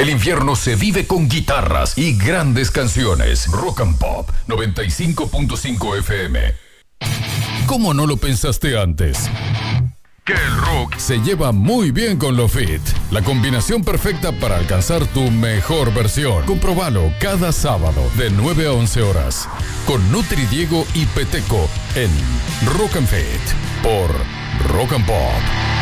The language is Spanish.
El infierno se vive con guitarras y grandes canciones. Rock and Pop 95.5 FM. ¿Cómo no lo pensaste antes? Que el rock se lleva muy bien con lo fit. La combinación perfecta para alcanzar tu mejor versión. Comprobalo cada sábado de 9 a 11 horas. Con Nutri Diego y Peteco en Rock and Fit por Rock and Pop.